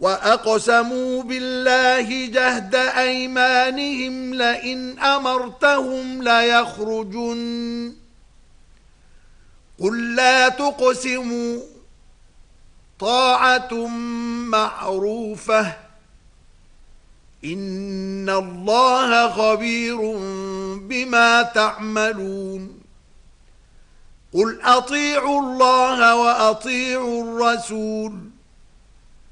وأقسموا بالله جهد أيمانهم لئن أمرتهم ليخرجن قل لا تقسموا طاعة معروفة إن الله خبير بما تعملون قل أطيعوا الله وأطيعوا الرسول